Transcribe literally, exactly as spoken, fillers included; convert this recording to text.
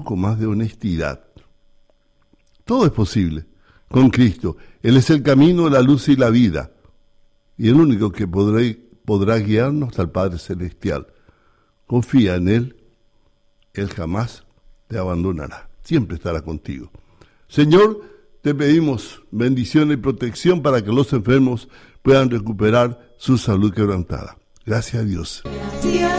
poco más de honestidad. Todo es posible con Cristo. Él es el camino, la luz y la vida. Y el único que podrá, podrá guiarnos al Padre Celestial. Confía en Él. Él jamás te abandonará. Siempre estará contigo. Señor, te pedimos bendición y protección para que los enfermos puedan recuperar su salud quebrantada. Gracias a Dios.